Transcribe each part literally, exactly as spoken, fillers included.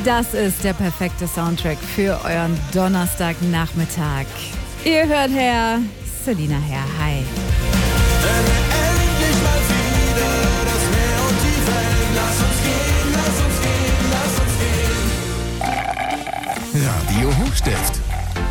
Das ist der perfekte Soundtrack für euren Donnerstagnachmittag. Ihr hört her, Selina Herr, hi. Endlich mal wieder das Meer und die Wellen. Lass uns gehen, lass uns gehen, lass uns gehen. Radio Hochstift.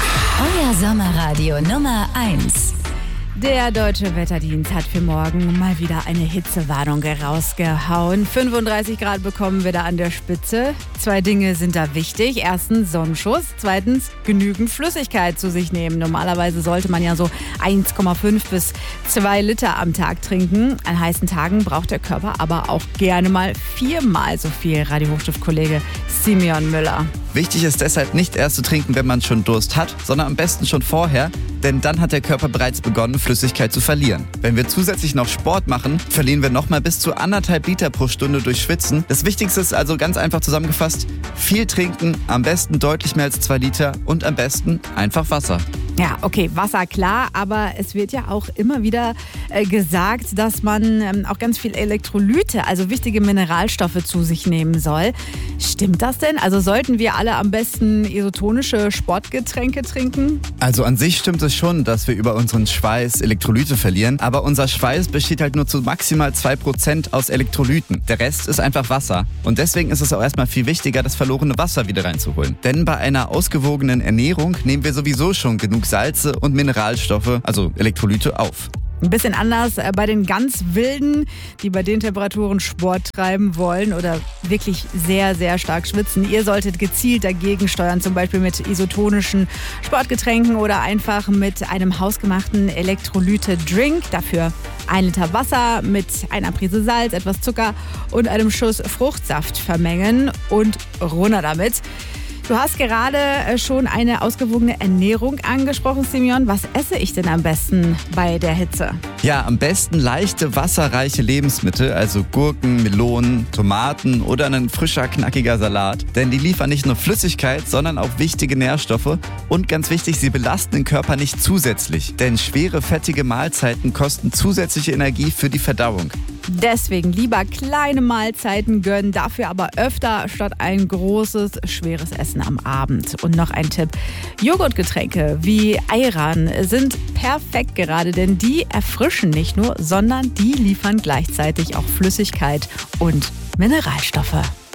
Euer Sommerradio Nummer eins. Der Deutsche Wetterdienst hat für morgen mal wieder eine Hitzewarnung rausgehauen. fünfunddreißig Grad bekommen wir da an der Spitze. Zwei Dinge sind da wichtig. Erstens Sonnenschutz, zweitens genügend Flüssigkeit zu sich nehmen. Normalerweise sollte man ja so eins Komma fünf bis zwei Liter am Tag trinken. An heißen Tagen braucht der Körper aber auch gerne mal viermal so viel. Radio Hochstift-Kollege Simeon Müller. Wichtig ist deshalb nicht erst zu trinken, wenn man schon Durst hat, sondern am besten schon vorher, denn dann hat der Körper bereits begonnen, Flüssigkeit zu verlieren. Wenn wir zusätzlich noch Sport machen, verlieren wir nochmal bis zu anderthalb Liter pro Stunde durch Schwitzen. Das Wichtigste ist also ganz einfach zusammengefasst, viel trinken, am besten deutlich mehr als zwei Liter und am besten einfach Wasser. Ja, okay, Wasser klar, aber es wird ja auch immer wieder äh, gesagt, dass man ähm, auch ganz viel Elektrolyte, also wichtige Mineralstoffe zu sich nehmen soll. Stimmt das denn? Also sollten wir alle am besten isotonische Sportgetränke trinken? Also an sich stimmt es schon, dass wir über unseren Schweiß Elektrolyte verlieren, aber unser Schweiß besteht halt nur zu maximal zwei Prozent aus Elektrolyten. Der Rest ist einfach Wasser. Und deswegen ist es auch erstmal viel wichtiger, das verlorene Wasser wieder reinzuholen. Denn bei einer ausgewogenen Ernährung nehmen wir sowieso schon genug Salze und Mineralstoffe, also Elektrolyte, auf. Ein bisschen anders bei den ganz Wilden, die bei den Temperaturen Sport treiben wollen oder wirklich sehr, sehr stark schwitzen. Ihr solltet gezielt dagegen steuern, zum Beispiel mit isotonischen Sportgetränken oder einfach mit einem hausgemachten Elektrolyte-Drink. Dafür ein Liter Wasser mit einer Prise Salz, etwas Zucker und einem Schuss Fruchtsaft vermengen und runter damit. Du hast gerade schon eine ausgewogene Ernährung angesprochen, Simeon. Was esse ich denn am besten bei der Hitze? Ja, am besten leichte, wasserreiche Lebensmittel, also Gurken, Melonen, Tomaten oder ein frischer, knackiger Salat. Denn die liefern nicht nur Flüssigkeit, sondern auch wichtige Nährstoffe. Und ganz wichtig, sie belasten den Körper nicht zusätzlich. Denn schwere, fettige Mahlzeiten kosten zusätzliche Energie für die Verdauung. Deswegen lieber kleine Mahlzeiten gönnen, dafür aber öfter statt ein großes, schweres Essen am Abend. Und noch ein Tipp: Joghurtgetränke wie Ayran sind perfekt gerade, denn die erfrischen nicht nur, sondern die liefern gleichzeitig auch Flüssigkeit und Mineralstoffe.